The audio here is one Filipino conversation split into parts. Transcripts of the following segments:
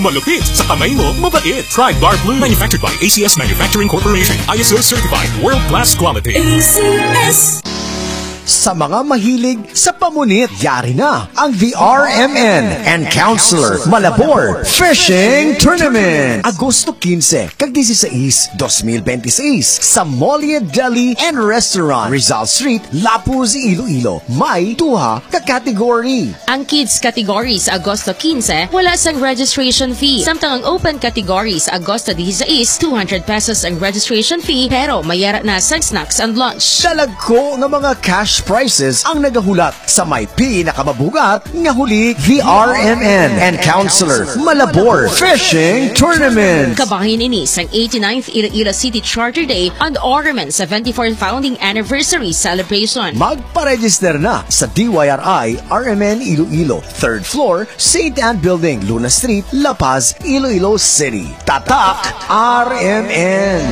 Malupit sa kamay mo, mabait. Try Guard Blue, manufactured by ACS Manufacturing Corporation. ISO certified, world-class quality. ACS. Sa mga mahilig sa pamunit, yari na ang The RMN and Counselor Malabor Fishing Tournament. Agosto 15 kag 16, 2026 sa Mollie Deli and Restaurant, Rizal Street, Lapuz, Iloilo. May tuha ka category. Ang kids category sa Agosto 15, wala sang registration fee. Samtang ang open category sa Agosto 16, 200 pesos ang registration fee, pero mayara na sang snacks and lunch. Dalag ko nga mga cash prizes ang nagahulat sa may pinakababugat nga huli, The RMN and Counselor Malabor Fishing Tournament. Kabahin ini sang 89th Iloilo City Charter Day and RMN 74th Founding Anniversary Celebration. Magpa-register na sa DYRI RMN Iloilo, 3rd floor, St. Anne Building, Luna Street, La Paz, Iloilo City. Tatak RMN.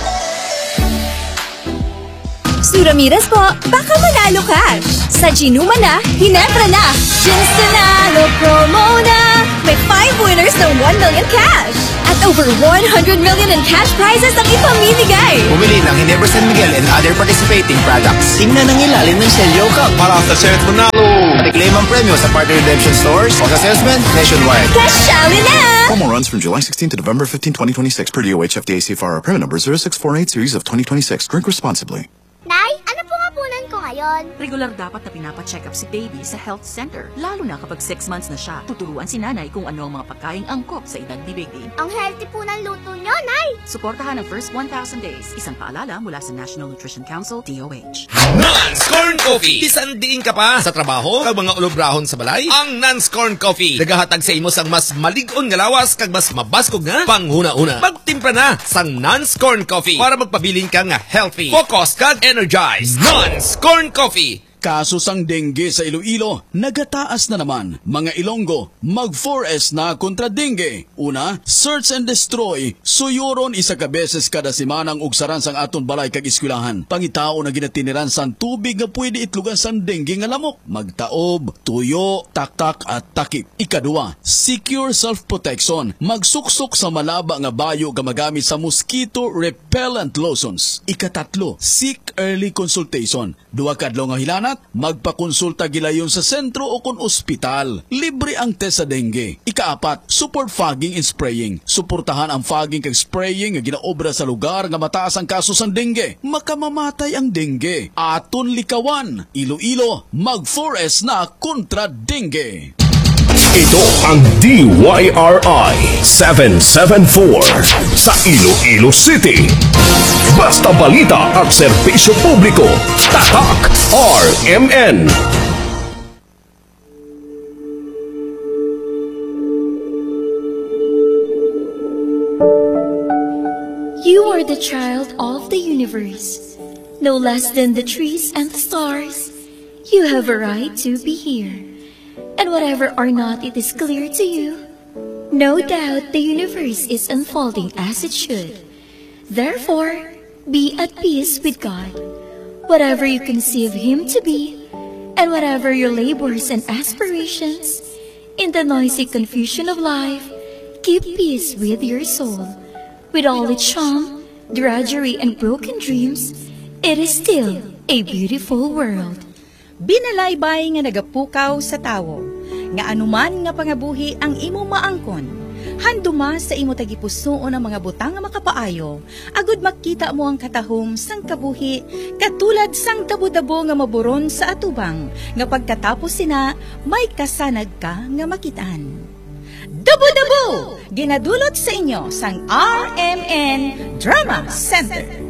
Sue Ramirez po, baka manalo cash. Sa Ginuma na, Ginebra na. Ginstanalo promo na. May 5 winners ng 1 million cash. At over 100 million in cash prizes ang ipamimigay. Bumili ng Ginebra San Miguel and other participating products. Tingnan ang ilalim ng Celio Cup para sa set manalo. Reclaim ang premyo sa partner redemption stores o sa salesman nationwide. Cashali na! Promo runs from July 16 to November 15, 2026 per DOH FTA CFR permit number 0648 series of 2026. Drink responsibly. Nay, ano po nga punan ko ngayon? Regular dapat na pinapacheck up si baby sa health center. Lalo na kapag 6 months na siya. Tuturuan si nanay kung ano ang mga pagkaing angkop sa edad ni baby. Ang healthy po ng luto nyo, Nay! Suportahan ang first 1,000 days. Isang paalala mula sa National Nutrition Council, DOH. Nance-Corn Coffee! Isandiin ka pa sa trabaho kag mga ulobrahon sa balay? Ang Nance-Corn Coffee nagahatag sa imo sang mas malig-on nga lawas kag mas mabaskog nga panghuna-una. Magtimpla na sang Nance-Corn Coffee para magpabiling ka nga healthy, focused kag energized. Nance-Corn Coffee! Kaso sang dengue sa Iloilo, nagataas na naman. Mga Ilonggo, mag-4S na kontra dengue. Una, search and destroy. Suyuron isa ka beses kada semanang ugsaran sang aton balay kag eskwelahan. Pangitao na ginatiniran sang tubig nga pwede itlugan sang dengue nga lamok. Magtaob, tuyo, taktak at takip. Ikadua, secure self-protection. Magsuksok sa malaba nga bayo nga magamit sa mosquito repellent lotions. Ikatatlo, seek early consultation. Duwa kadlaw nga hilana, magpakonsulta gilayon sa sentro o kon ospital. Libre ang test sa dengue. Ikaapat, support fogging and spraying. Suportahan ang fogging kag spraying nga ginaobra sa lugar nga mataas ang kaso sang dengue. Makamamatay ang dengue. Aton likawan. Iloilo, mag-4S na kontra dengue. Ito ang DYRI 774 sa Iloilo City. Basta balita at serbisyo publiko. Tatak RMN. You are the child of the universe, no less than the trees and the stars. You have a right to be here. And whatever or not it is clear to you, no doubt the universe is unfolding as it should. Therefore, be at peace with God. Whatever you conceive Him to be, and whatever your labors and aspirations, in the noisy confusion of life, keep peace with your soul. With all its charm, drudgery, and broken dreams, it is still a beautiful world. Binalaybay nga nagapukaw sa tawo, nga anuman nga pangabuhi ang imo maangkon. Handuma sa imo tagipusoon ang mga butang nga makapaayo, agud makita mo ang katahom sang kabuhi, katulad sang dabo-dabo nga maburon sa atubang, nga pagkatapos sina, may kasanag ka nga makitaan. Dabo-dabo! Ginadulot sa inyo sang RMN Drama Center.